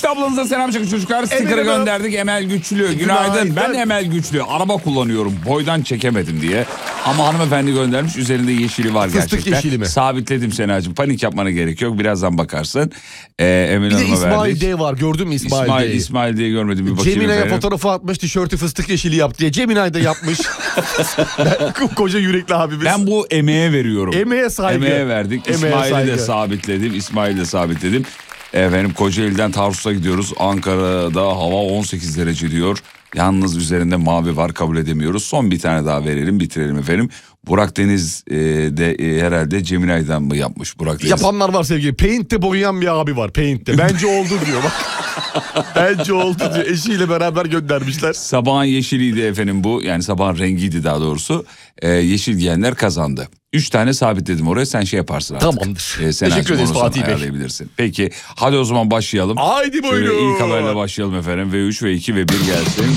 Enişte ablanıza selam çakın çocuklar. Sticker'ı gönderdik. Emel Güçlü. Günaydın. Ben Emel Güçlü. Araba kullanıyorum. Boydan çekemedim diye. Ama hanımefendi göndermiş. Üzerinde yeşili var gerçekten. Fıstık yeşili mi? Sabitledim Senacığım. Panik yapmana gerek yok. Birazdan bakarsın. Emel Bir de Hanım'a İsmail verdik. D var. Gördün mü İsmail D'yi? İsmail diye görmedim. Bir bakayım. Cemile'ye fotoğrafı atmış. Tişörtü fıstık yeşili yaptı diye. Cemile de yapmış. Koca yürekli abimiz. Ben bu emeğe veriyorum. Emeğe saygı. Emeğe verdik. Emeğe İsmail'i saygı. de sabitledim. Efendim Kocaeli'den Tarsus'a gidiyoruz. Ankara'da hava 18 derece diyor. Yalnız üzerinde mavi var, kabul edemiyoruz. Son bir tane daha verelim, bitirelim efendim. Burak Deniz de herhalde Cemilay'dan mı yapmış Burak Deniz? Yapanlar var sevgili. Paint'te boyayan bir abi var. Paint'te. Bence oldu diyor bak. Bence oldu diyor. Eşiyle beraber göndermişler. Sabahın yeşiliydi efendim bu. Yani sabahın rengiydi daha doğrusu. Yeşil giyenler kazandı. 3 tane sabitledim oraya, sen şey yaparsın artık. Tamamdır. Teşekkür ederiz Fatih Bey. Peki hadi o zaman başlayalım. Haydi buyurun. Şöyle ilk haberle başlayalım efendim. V3, V2 ve 1 gelsin.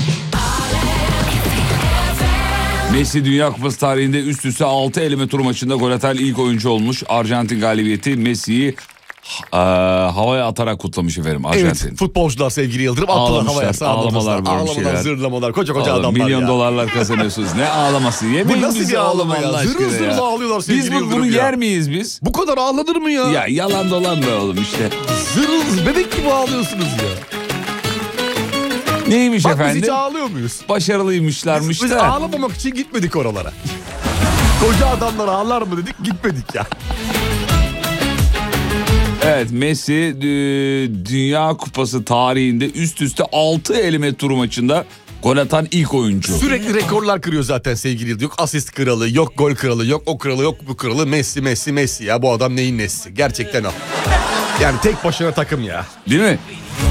Messi Dünya Kupası tarihinde üst üste 6 eleme tur maçında gol atan ilk oyuncu olmuş. Arjantin galibiyeti Messi'yi havaya atarak kutlamış efendim Arjantin. Evet, futbolcular sevgili Yıldırım attılar havaya. Ağlamalar var, bir şeyler. Zırlamalar, koca adamlar milyon ya. dolarlar kazanıyorsunuz. Ne ağlaması? Yemeyin Bu nasıl bizi bir ağlama ya? Allah aşkına Zırıl zırıl ya. ağlıyorlar sevgili Biz Yıldırım bunu ya. yer miyiz biz? Bu kadar ağlanır mı ya? Ya yalan dolan be oğlum işte. Zırıl bebek gibi ağlıyorsunuz ya. Neymiş Bak efendim? biz hiç ağlıyor muyuz? Başarılıymışlarmış Biz da. ağlamamak için gitmedik oralara. Koca adamlar ağlar mı dedik, gitmedik ya. Evet, Messi Dünya Kupası tarihinde üst üste 6 eleme turu maçında gol atan ilk oyuncu. Sürekli rekorlar kırıyor zaten sevgili Yıldırım. Yok asist kralı, yok gol kralı, yok o kralı, yok bu kralı. Messi ya, bu adam neyin nesi? Gerçekten o. Yani tek başına takım ya. Değil mi?